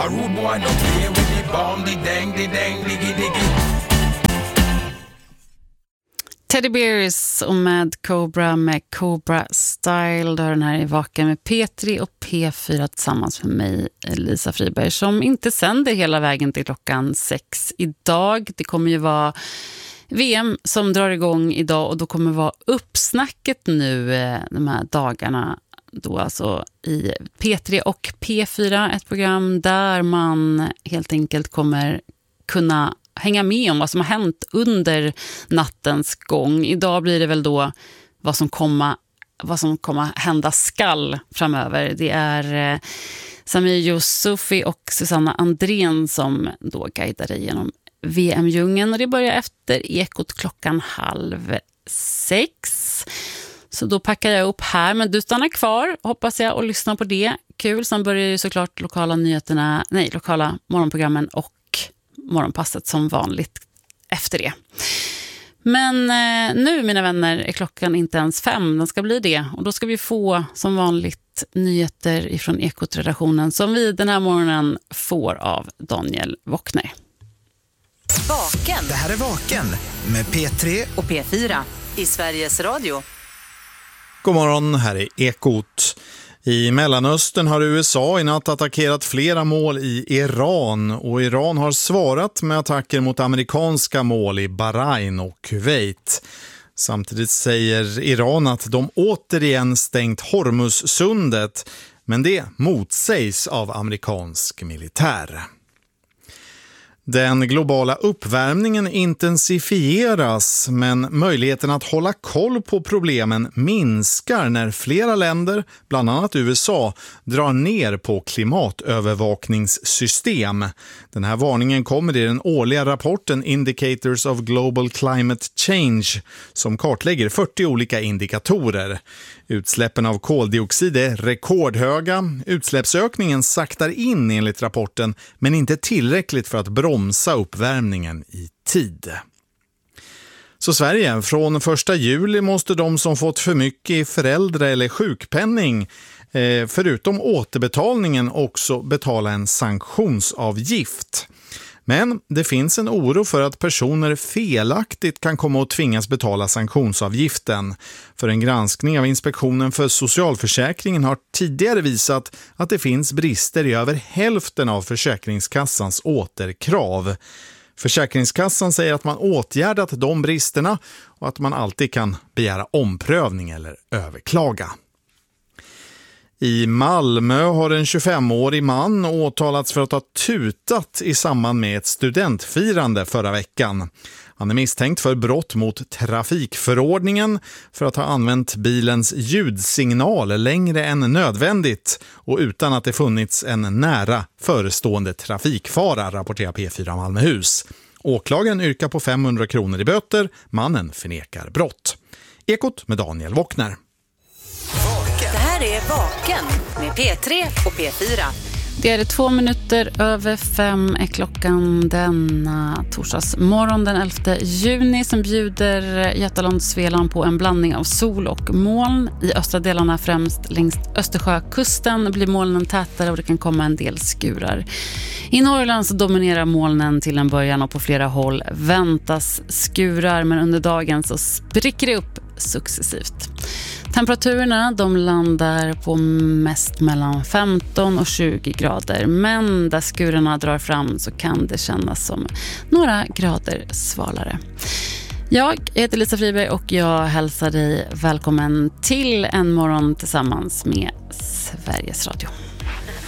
A rude boy don't play with the bomb, the dang, diggy diggy. Teddy Bears och Mad Cobra med Cobra Style. Då har den här i Vaken med P3 och P4 tillsammans med mig, Lisa Friberg, som inte sänder hela vägen till klockan 6 idag. Det kommer ju vara VM som drar igång idag och då kommer det vara uppsnacket nu de här dagarna. Då alltså i P3 och P4, ett program där man helt enkelt kommer kunna hänga med om vad som har hänt under nattens gång. Idag blir det väl då vad som kommer hända skall framöver. Det är Samir Yusufi och Susanna Andrén som då guidar dig genom VM-djungeln. Och det börjar efter Ekot klockan 5:30. Så då packar jag upp här, men du stannar kvar hoppas jag och lyssnar på det. Kul, sen börjar ju såklart lokala morgonprogrammen och morgonpasset som vanligt efter det. Men nu, mina vänner, är klockan inte ens 5. Den ska bli det. Och då ska vi få som vanligt nyheter ifrån Ekot-redaktionen som vi den här morgonen får av Daniel Wockner. Vaken. Det här är Vaken med P3 och P4 i Sveriges Radio. God morgon, här är Ekot. I Mellanöstern har USA i natt attackerat flera mål i Iran och Iran har svarat med attacker mot amerikanska mål i Bahrain och Kuwait. Samtidigt säger Iran att de återigen stängt Hormuzsundet, men det motsägs av amerikansk militär. Den globala uppvärmningen intensifieras, men möjligheten att hålla koll på problemen minskar när flera länder, bland annat USA, drar ner på klimatövervakningssystem. Den här varningen kommer i den årliga rapporten Indicators of Global Climate Change som kartlägger 40 olika indikatorer. Utsläppen av koldioxid är rekordhöga. Utsläppsökningen saktar in enligt rapporten, men inte tillräckligt för att bromsa uppvärmningen i tid. Så Sverige, från 1 juli måste de som fått för mycket i föräldra- eller sjukpenning förutom återbetalningen också betala en sanktionsavgift. Men det finns en oro för att personer felaktigt kan komma att tvingas betala sanktionsavgiften. För en granskning av Inspektionen för socialförsäkringen har tidigare visat att det finns brister i över hälften av Försäkringskassans återkrav. Försäkringskassan säger att man åtgärdat de bristerna och att man alltid kan begära omprövning eller överklaga. I Malmö har en 25-årig man åtalats för att ha tutat i samband med ett studentfirande förra veckan. Han är misstänkt för brott mot trafikförordningen för att ha använt bilens ljudsignal längre än nödvändigt och utan att det funnits en nära förestående trafikfara, rapporterar P4 Malmöhus. Åklagaren yrkar på 500 kronor i böter. Mannen förnekar brott. Ekot med Daniel Wockner. Det här är Vaken med P3 och P4. Det är 2 minuter över 5 är klockan denna torsdagsmorgon den 11 juni som bjuder Götaland och Svealand på en blandning av sol och moln. I östra delarna, främst längs Östersjökusten, blir molnen tätare och det kan komma en del skurar. I Norrland så dominerar molnen till en början och på flera håll väntas skurar, men under dagen så spricker det upp successivt. Temperaturerna de landar på mest mellan 15 och 20 grader, men där skurarna drar fram så kan det kännas som några grader svalare. Jag heter Lisa Friberg och jag hälsar dig välkommen till en morgon tillsammans med Sveriges Radio.